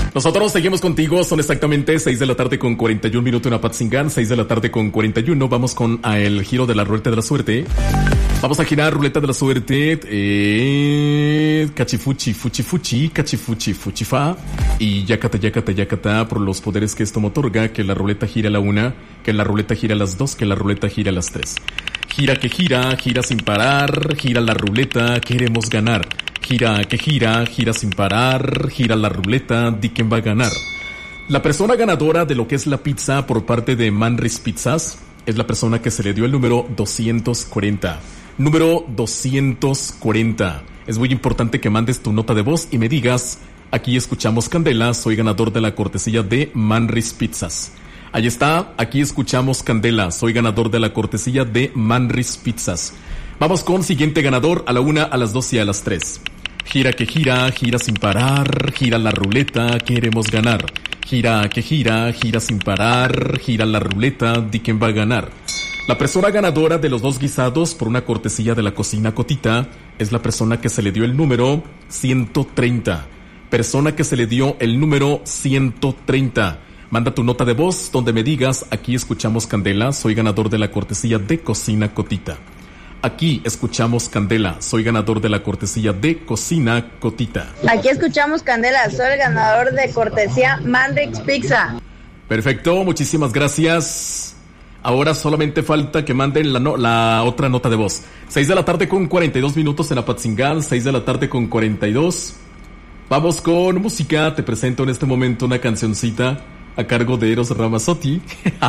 Nosotros seguimos contigo, son exactamente 6 de la tarde con 41 minutos en Apatzingán, 6 de la tarde con 41. Vamos con el giro de la ruleta de la suerte. Vamos a girar ruleta de la suerte. Cachifuchi, fuchi, fuchi, cachifuchi, fuchi, fa. Y yacata, yacata, yacata, por los poderes que esto me otorga, que la ruleta gira a la 1, que la ruleta gira a las 2, que la ruleta gira a las 3. Gira que gira, gira sin parar, gira la ruleta, queremos ganar. Gira que gira, gira sin parar, gira la ruleta, di quién va a ganar. La persona ganadora de lo que es la pizza por parte de Manris Pizzas es la persona que se le dio el número 240. Número 240. Es muy importante que mandes tu nota de voz y me digas, aquí escuchamos Candela, soy ganador de la cortesía de Manris Pizzas. Ahí está, aquí escuchamos Candela, soy ganador de la cortesía de Manris Pizzas. Vamos con siguiente ganador a la 1, a las 2 y a las 3. Gira que gira, gira sin parar, gira la ruleta, queremos ganar. Gira que gira, gira sin parar, gira la ruleta, di quién va a ganar. La persona ganadora de los 2 guisados por una cortesía de la cocina Cotita es la persona que se le dio el número 130. Persona que se le dio el número 130. Manda tu nota de voz donde me digas, aquí escuchamos Candela, soy ganador de la cortesía de cocina Cotita. Aquí escuchamos Candela, soy ganador de la cortesía de Cocina Cotita. Aquí escuchamos Candela, soy el ganador de cortesía Manris Pizza. Perfecto, muchísimas gracias. Ahora solamente falta que manden la otra nota de voz. 6 de la tarde con 42 minutos en Apatzingán, 6 de la tarde con 42. Vamos con música, te presento en este momento una cancioncita a cargo de Eros Ramazzotti.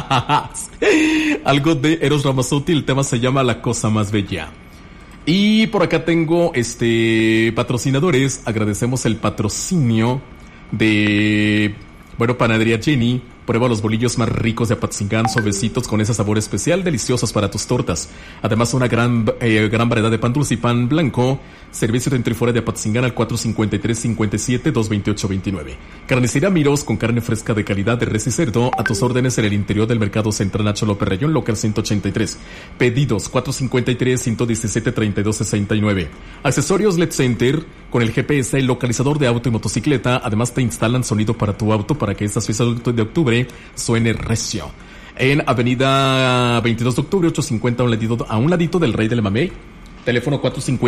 Algo de Eros Ramazzotti, el tema se llama La Cosa Más Bella. Y por acá tengo patrocinadores. Agradecemos el patrocinio de Panadería Jenny. Prueba los bolillos más ricos de Apatzingán, suavecitos con ese sabor especial, deliciosos para tus tortas. Además, una gran variedad de pan dulce y pan blanco. Servicio dentro y fuera de Apatzingán al 453-57-228-29. Carnicería Miros con carne fresca de calidad de res y cerdo a tus órdenes en el interior del Mercado Central Nacho López Rayón, local 183. Pedidos 453-117-3269. Accesorios LED Center con el GPS, el localizador de auto y motocicleta. Además, te instalan sonido para tu auto para que estas fiestas de octubre suene recio. En Avenida 22 de Octubre 850 a un ladito del Rey del Mamey. Teléfono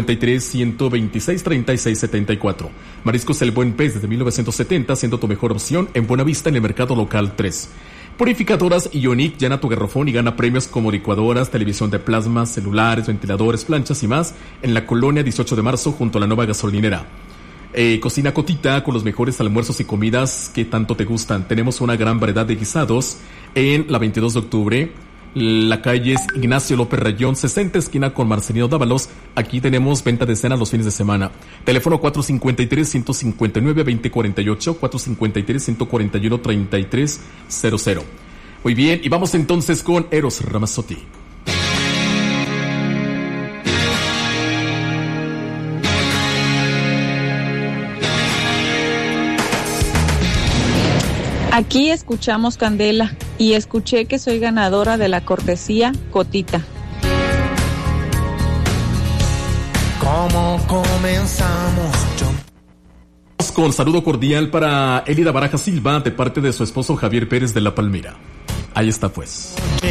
453-126-3674. Mariscos El Buen Pez desde 1970, siendo tu mejor opción en Buenavista en el Mercado Local 3. Purificadoras Ionic, llena tu garrafón y gana premios como licuadoras, televisión de plasma, celulares, ventiladores, planchas y más en la colonia 18 de marzo junto a la nueva gasolinera. Cocina Cotita con los mejores almuerzos y comidas que tanto te gustan. Tenemos una gran variedad de guisados en la 22 de octubre. La calle es Ignacio López Rayón, 60 esquina con Marcelino Dávalos. Aquí tenemos venta de cena los fines de semana. Teléfono 453-159-2048, 453-141-3300. Muy bien, y vamos entonces con Eros Ramazzotti. Aquí escuchamos Candela y escuché que soy ganadora de la cortesía Cotita. ¿Cómo comenzamos? Con saludo cordial para Elida Baraja Silva de parte de su esposo Javier Pérez de La Palmira. Ahí está pues.